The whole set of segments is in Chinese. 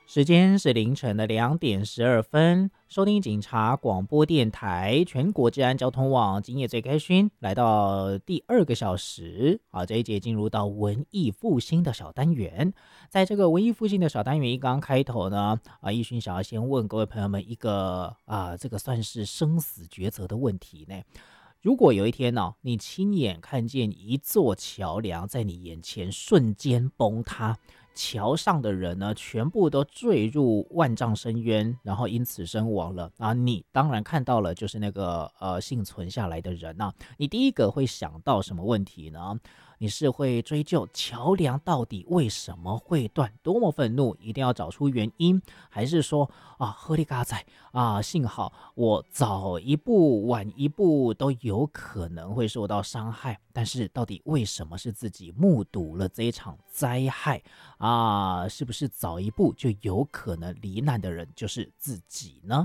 时间是凌晨的2点12分，收听警察广播电台全国治安交通网，今夜最开勋，来到第2个小时啊，这一节进入到文艺复兴的小单元。在这个文艺复兴的小单元一刚开头呢，奕勋想要先问各位朋友们一个这个算是生死抉择的问题呢。如果有一天呢，你亲眼看见一座桥梁在你眼前瞬间崩塌，桥上的人呢，全部都坠入万丈深渊，然后因此身亡了啊！你当然看到了，就是那个幸存下来的人啊，你第一个会想到什么问题呢？你是会追究桥梁到底为什么会断，多么愤怒，一定要找出原因，还是说喝力嘎仔幸好我早一步晚一步都有可能会受到伤害，但是到底为什么是自己目睹了这一场灾害是不是早一步就有可能罹难的人就是自己呢？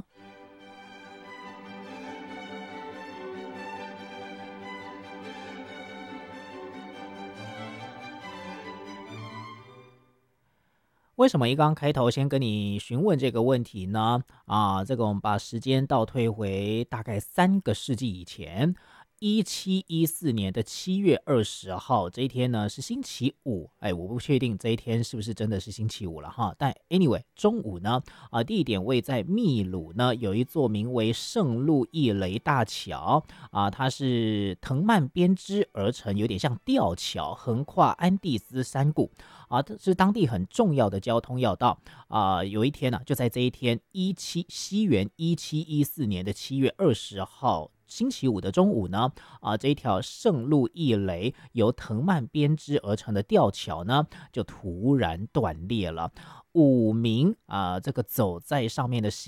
为什么一刚开头先跟你询问这个问题呢？这个我们把时间倒退回大概3个世纪以前，1714年的7月20号，这一天呢是星期五。我不确定这一天是不是真的是星期五了哈。但 anyway， 中午呢，地点位在秘鲁呢，有一座名为圣路易雷大桥它是藤蔓编织而成，有点像吊桥，横跨安第斯山谷。这是当地很重要的交通要道有一天呢，就在这一天西元1714年的7月20号星期五的中午呢，这一条圣路易雷由藤蔓编织而成的吊桥呢，就突然断裂了。5名这个走在上面的